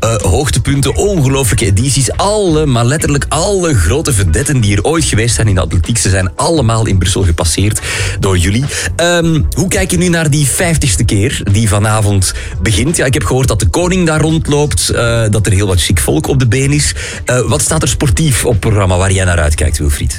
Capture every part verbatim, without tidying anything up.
Uh, hoogtepunten, ongelooflijke edities. Alle, maar letterlijk alle grote vedetten die er ooit geweest zijn in de atletiek, ze zijn allemaal in Brussel gepasseerd door jullie. Um, hoe kijk je nu naar die vijftigste keer die vanavond begint? Ja, ik heb gehoord dat de koning daar rondloopt, uh, dat er heel wat chic volk op de been is. Uh, wat staat er sportief op het programma waar jij naar uitkijkt, Wilfried?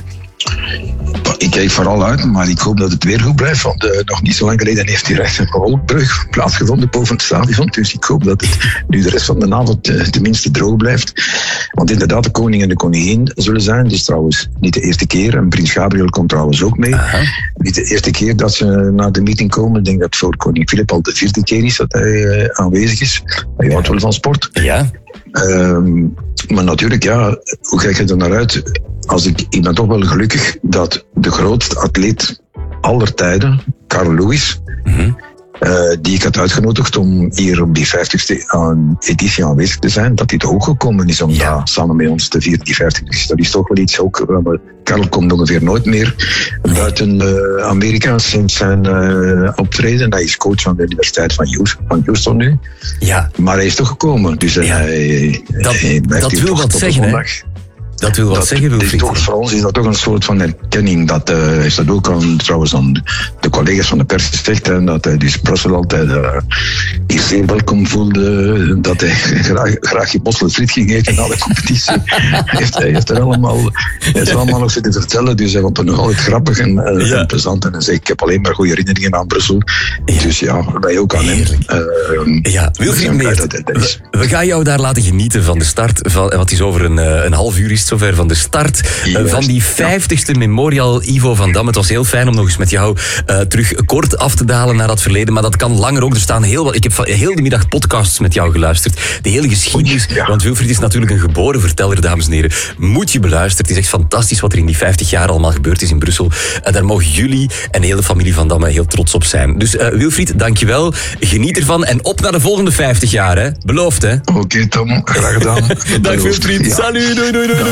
Ik kijk vooral uit, maar ik hoop dat het weer goed blijft. Want uh, nog niet zo lang geleden heeft hier echt een golfbrug plaatsgevonden boven het stadion. Dus ik hoop dat het nu de rest van de avond uh, tenminste droog blijft. Want inderdaad, de koning en de koningin zullen zijn. Dus trouwens niet de eerste keer. En prins Gabriel komt trouwens ook mee. Aha. Niet de eerste keer dat ze naar de meeting komen. Ik denk dat voor koning Filip al de vierde keer is dat hij uh, aanwezig is. Maar je houdt wel van sport. Ja. Um, maar natuurlijk, ja, hoe kijk je er naar uit? Als ik, ik ben toch wel gelukkig dat de grootste atleet aller tijden, Carl Lewis, mm-hmm. uh, die ik had uitgenodigd om hier op die vijftigste editie aanwezig te zijn, dat hij toch ook gekomen is om ja. daar samen met ons te vieren, die vijftigste. Dat is toch wel iets ook. Uh, Carl komt ongeveer nooit meer buiten uh, Amerika sinds zijn uh, optreden. Hij is coach van de Universiteit van Houston, van Houston nu. Ja. Maar hij is toch gekomen. Dus ja. hij, dat, hij dat wil wat zeggen, hè? Dat wil wat dat zeggen, Wilfried. Toch, voor ons is dat toch een soort van erkenning. Dat uh, is dat ook aan, trouwens aan de collega's van de pers gezegd. En dat hij dus Brussel altijd uh, hier zeer welkom voelde. Dat hij graag, graag je bossel friet ging eten na de competitie. heeft, hij heeft er allemaal, hij heeft er allemaal nog zitten vertellen. Dus hij vond het nog altijd grappig en, uh, ja. en plezant. En hij zei, ik heb alleen maar goede herinneringen aan Brussel. Ja. Dus ja, wij ook aan hem. Uh, ja, Wilfried Meert, we, we gaan jou daar laten genieten van de start. Van, wat is over een, een half uur is zover van de start uh, van die vijftigste Memorial Ivo van Dam. Het was heel fijn om nog eens met jou uh, terug kort af te dalen naar dat verleden, maar dat kan langer ook. Er staan heel wat. Ik heb heel de middag podcasts met jou geluisterd. De hele geschiedenis, ja. want Wilfried is natuurlijk een geboren verteller, dames en heren. Moet je beluisteren. Het is echt fantastisch wat er in die vijftig jaar allemaal gebeurd is in Brussel. Uh, daar mogen jullie en de hele familie van Damme heel trots op zijn. Dus uh, Wilfried, dankjewel. Geniet ervan en op naar de volgende vijftig jaar, hè. Beloofd, hè. Oké, okay, Tom. Graag gedaan. Dag Wilfried. Ja. Salut. Doei, doei, doei. doei.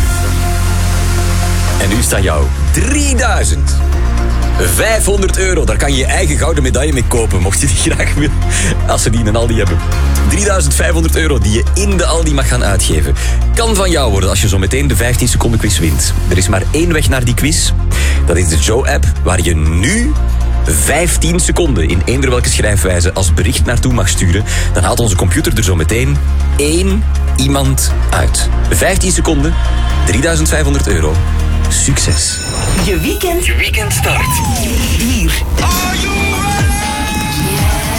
En nu staan jou drieduizend vijfhonderd euro. Daar kan je je eigen gouden medaille mee kopen, mocht je die graag willen. Als ze die in een Aldi hebben. drieduizend vijfhonderd euro die je in de Aldi mag gaan uitgeven. Kan van jou worden als je zo meteen de vijftien seconden quiz wint. Er is maar één weg naar die quiz. Dat is de Joe-app, waar je nu vijftien seconden in eender welke schrijfwijze als bericht naartoe mag sturen. Dan haalt onze computer er zo meteen één iemand uit. vijftien seconden, drieduizend vijfhonderd euro. Succes. Je weekend, Je weekend start hier. Are you